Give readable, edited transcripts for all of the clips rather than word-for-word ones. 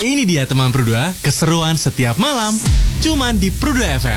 Ini dia teman Prudua, keseruan setiap malam, cuman di Prudua FM.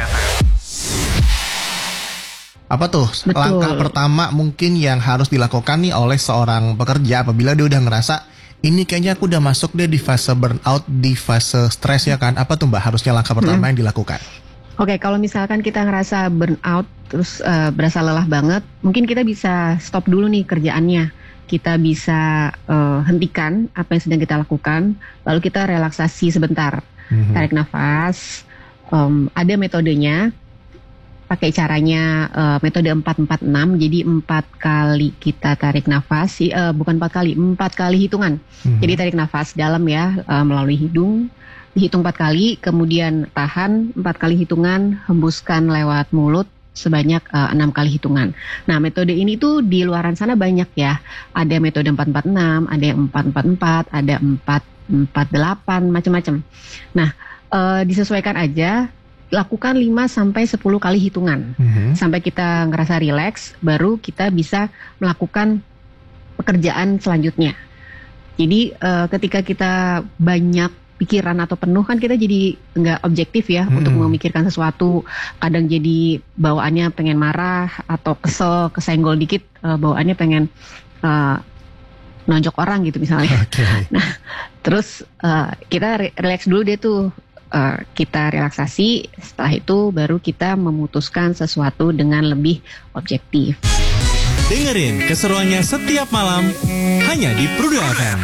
Apa tuh langkah pertama mungkin yang harus dilakukan nih oleh seorang pekerja apabila dia udah ngerasa ini kayaknya aku udah masuk deh di fase burnout, di fase stres ya kan? Apa tuh Mbak harusnya langkah pertama yang dilakukan? Oke, kalau misalkan kita ngerasa burnout terus berasa lelah banget, mungkin kita bisa stop dulu nih kerjaannya. Kita bisa hentikan apa yang sedang kita lakukan, lalu kita relaksasi sebentar, tarik nafas. Ada metodenya, pakai caranya metode 4-4-6, jadi 4 kali kita tarik nafas, bukan 4 kali, 4 kali hitungan. Jadi tarik nafas dalam ya, melalui hidung, dihitung 4 kali, kemudian tahan 4 kali hitungan, hembuskan lewat mulut sebanyak 6 kali hitungan. Nah, metode ini tuh di luaran sana banyak ya. Ada metode 4-4-6, ada yang 4-4-4, ada 4-4-8, macam-macam. Nah, disesuaikan aja, lakukan 5-10 kali hitungan. Sampai kita ngerasa rileks, baru kita bisa melakukan pekerjaan selanjutnya. Jadi, ketika kita banyak pikiran atau penuh kan kita jadi nggak objektif ya untuk memikirkan sesuatu. Kadang jadi bawaannya pengen marah atau kesel, kesenggol dikit, bawaannya pengen nonjok orang gitu misalnya. Nah, terus kita relax dulu deh tuh. Kita relaksasi, setelah itu baru kita memutuskan sesuatu dengan lebih objektif. Dengerin keseruannya setiap malam hanya di Prudua FM.